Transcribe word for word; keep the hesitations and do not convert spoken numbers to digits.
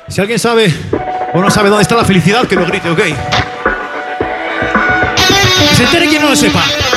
Si alguien sabe o no sabe dónde está la felicidad, que lo grite, ¿ok? Que se entere quien no lo sepa.